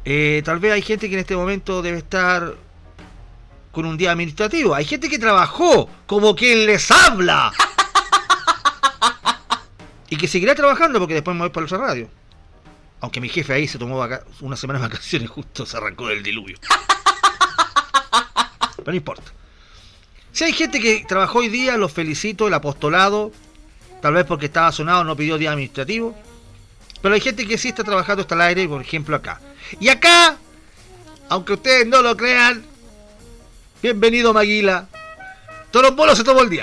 Tal vez hay gente que en este momento debe estar con un día administrativo. Hay gente que trabajó como quien les habla. Y que seguirá trabajando porque después me voy para otra radio. Aunque mi jefe ahí se tomó una semana de vacaciones, justo se arrancó del diluvio. Pero no importa. Si hay gente que trabajó hoy día, los felicito, el apostolado. Tal vez porque estaba sonado, no pidió día administrativo. Pero hay gente que sí está trabajando hasta el aire, por ejemplo acá. Y acá, aunque ustedes no lo crean, bienvenido Maguila. Todos los bolos se tomó el día.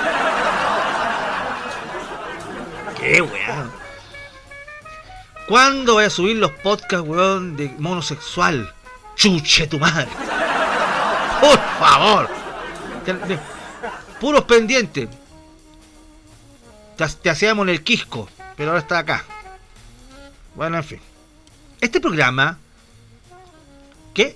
Qué weón. ¿Cuándo voy a subir los podcasts, weón, de monosexual? Chuche tu madre. Por favor. Puros pendientes. Te hacíamos en el Quisco, pero ahora está acá. Bueno, en fin. Este programa... ¿Qué?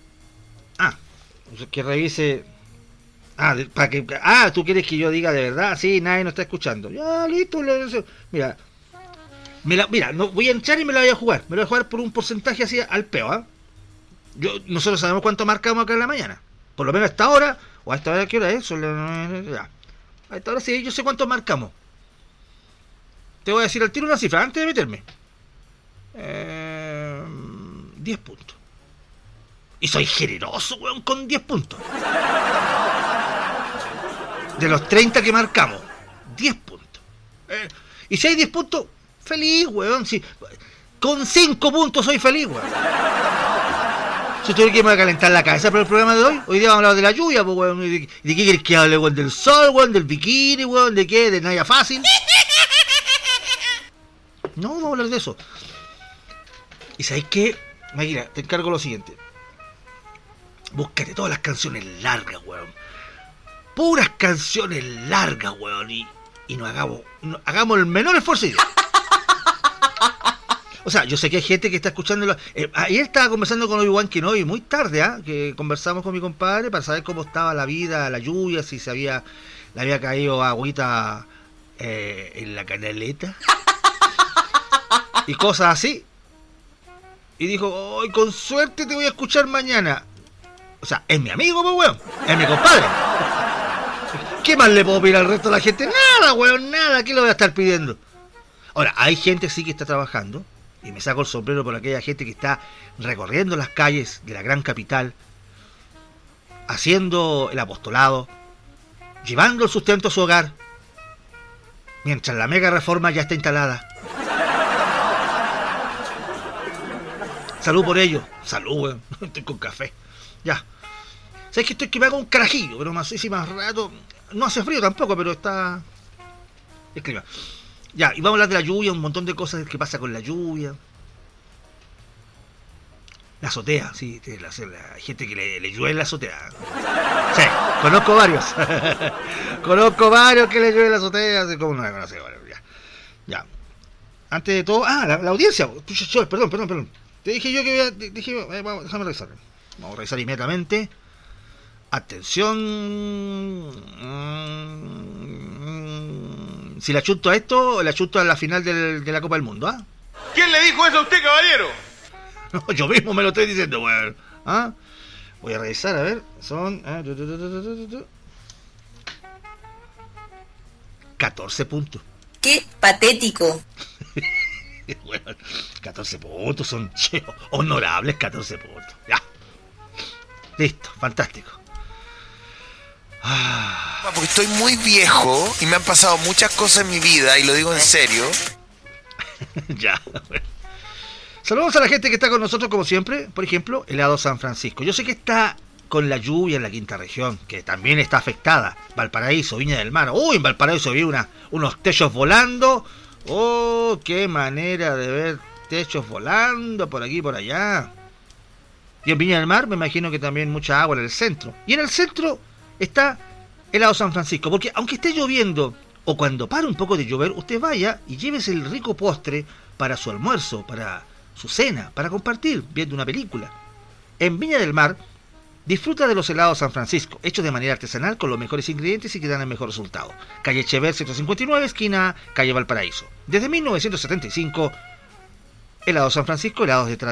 Que revise... para que... ¿tú quieres que yo diga de verdad? Sí, nadie nos está escuchando. Ya, listo. Mira, no, voy a entrar y me la voy a jugar. Me la voy a jugar por un porcentaje así al peo, ¿eh? Nosotros sabemos cuánto marcamos acá en la mañana. Por lo menos a esta hora, o a esta hora, ¿qué hora es? Ya. A esta hora sí, yo sé cuánto marcamos. Te voy a decir al tiro una cifra, antes de meterme. 10 puntos. Y soy generoso, weón, con 10 puntos. De los 30 que marcamos, 10 puntos. Y si hay 10 puntos, feliz, weón. Si, con 5 puntos soy feliz, weón. Si tuviera que me voy a calentar la cabeza por el programa de hoy. Hoy día vamos a hablar de la lluvia, pues, weón. ¿De qué quieres que hable, weón? Del sol, weón, del bikini, weón. ¿De qué? ¿De Naya Fácil? No, vamos a hablar de eso. ¿Y sabes qué? Maguila, te encargo lo siguiente. Búscate todas las canciones largas, weón. Puras canciones largas, weón. Y nos hagamos el menor esfuerzo. O sea, yo sé que hay gente que está escuchándolo. Ayer estaba conversando con Obi-Wan Kenobi muy tarde, que conversamos con mi compadre para saber cómo estaba la vida, la lluvia, si le había caído agüita en la canaleta y cosas así. Y dijo, ¡ay, con suerte te voy a escuchar mañana! O sea, es mi amigo, pues, weón. Es mi compadre. ¿Qué más le puedo pedir al resto de la gente? Nada, weón, nada. ¿Qué le voy a estar pidiendo? Ahora, hay gente sí que está trabajando. Y me saco el sombrero por aquella gente que está recorriendo las calles de la gran capital, haciendo el apostolado, llevando el sustento a su hogar, mientras la mega reforma ya está instalada. Salud por ello. Salud, weón. Estoy con café. Ya. Sabes que estoy que me hago un carajillo, pero más si más rato. No hace frío tampoco, pero está... Escriba. Ya, y vamos a hablar de la lluvia, un montón de cosas que pasa con la lluvia. La azotea, sí, la gente que le llueve en la azotea. Sí, conozco varios. Conozco varios que le llueve en la azotea. ¿Cómo no la conoce? Bueno, ya. Antes de todo... la audiencia. Perdón. Te dije yo que déjame revisar. Vamos a revisar inmediatamente. Atención. Si le achunto a esto, le achunto a la final de la Copa del Mundo, ¿ah? ¿Quién le dijo eso a usted, caballero? No, yo mismo me lo estoy diciendo, weón. ¿Ah? Voy a revisar, a ver. Son 14 puntos. ¡Qué patético! Bueno, 14 puntos son honorables 14 puntos. Ya. Listo, fantástico. Porque estoy muy viejo y me han pasado muchas cosas en mi vida, y lo digo en serio. Ya, bueno. Saludos a la gente que está con nosotros como siempre. Por ejemplo, Helado San Francisco. Yo sé que está con la lluvia en la quinta región, que también está afectada. Valparaíso, Viña del Mar. Uy, en Valparaíso vi unos techos volando. Oh, qué manera de ver techos volando por aquí y por allá. Y en Viña del Mar me imagino que también mucha agua en el centro. Y en el centro está Helado San Francisco, porque aunque esté lloviendo o cuando pare un poco de llover, usted vaya y llévese el rico postre para su almuerzo, para su cena, para compartir viendo una película. En Viña del Mar disfruta de los helados San Francisco, hechos de manera artesanal con los mejores ingredientes y que dan el mejor resultado. Calle Echever 159, esquina Calle Valparaíso. Desde 1975, Helado San Francisco, helados de tradición.